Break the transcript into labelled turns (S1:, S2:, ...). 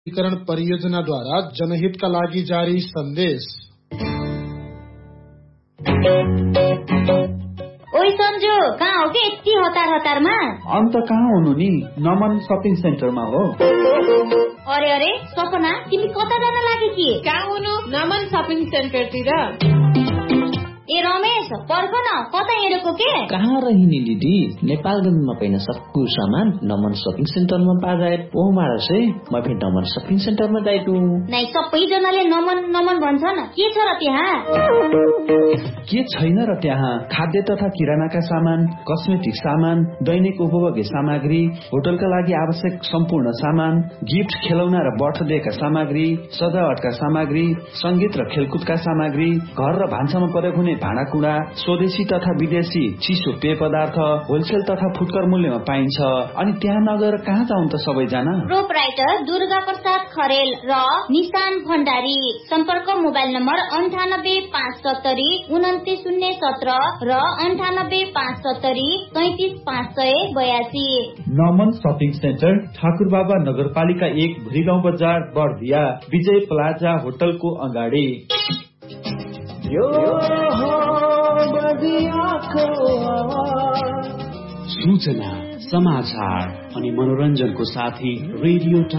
S1: विकरण परियोजनाद्वारा जनहितका लागि जारी सन्देश।
S2: ओइ सन्जो, कहाँ हो के यति हतारमा?
S3: अन्त कहाँ हुनु नि, नमन सपिङ सेन्टरमा हो।
S2: अरे अरे सपना, तिमी कता जान लागि कि?
S4: कहाँ हुनु? नमन सपिङ सेन्टरतिर।
S2: ए रमेश, पर्ख न, कता हिँडेको के?
S5: कहाँ रहिनी दिदी, नेपालगञ्जमा पाइन सक्कु सामान नमन शपिङ सेन्टरमा पाजाए ओ मारसे म पनि नमन शपिङ सेन्टरमा जाइदु।
S2: नै सबैजनाले नमन नमन भन्छन्, के छ र त्यहाँ?
S3: के छैन र त्यहाँ? खाद्य तथा किरानाका सामान, कस्मेटिक सामान, दैनिक उपभोग्य सामग्री, होटलका लागि आवश्यक सम्पूर्ण सामान, गिफ्ट, खेलौना र बर्थडेका सामग्री, सजावटका सामग्री, संगीत र खेलकुदका सामग्री, घर र भान्सामा प्रयोग हुने भाँडाकुँडा, स्वदेशी तथा विदेशी चिसो पेय पदार्थ होलसेल तथा फुटकर मूल्यमा पाइन्छ। अनि त्यहाँ नगएर कहाँ जाउँ त सबैजना?
S2: प्रोपराइटर दुर्गा प्रसाद खरेल र निशान भण्डारी। सम्पर्क मोबाइल नम्बर 9857093017 र 9857033582।
S3: नमन शपिङ सेन्टर, ठाकुरबाबा नगरपालिका 1, भुरीगाउँ बजार, बर्दिया, विजय प्लाजा होटलको अगाडि।
S6: सूचना, समाचार अनि मनोरञ्जनको साथी रेडियो